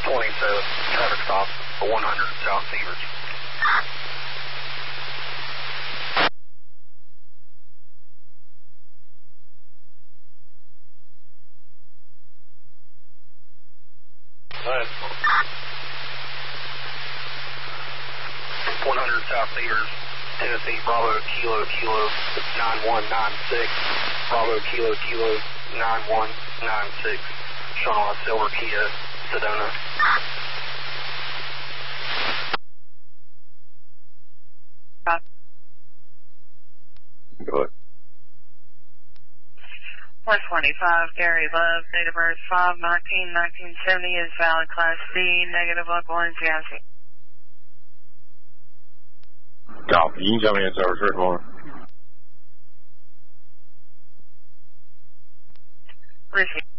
traffic stop for 100 South Severs. Go ahead. 100 South Severs, Tennessee, Bravo, Kilo, 9196, Bravo, Kilo, 9196, showing on a silver Kia Sedona. Go ahead. 125, Gary Love, date of birth 5/19/1970, is valid Class C, negative Uncle Lindsay Yancey. Copy. You can tell me in service, Rick Moore. Receive.